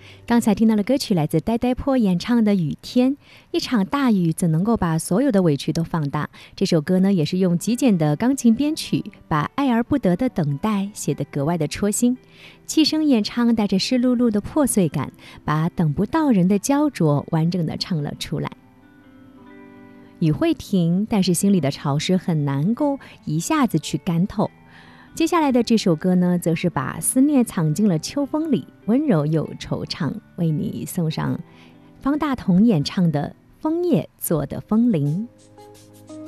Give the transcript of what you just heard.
刚才听到的歌曲来自呆呆坡演唱的《雨天》，一场大雨怎能够把所有的委屈都放大？这首歌呢，也是用极简的钢琴编曲，把爱而不得的等待写得格外的戳心。气声演唱带着湿漉漉的破碎感，把等不到人的焦灼完整的唱了出来。雨会停，但是心里的潮湿很难够一下子去干透。接下来的这首歌呢，则是把思念藏进了秋风里，温柔又惆怅，为你送上方大同演唱的《枫叶做的风铃》。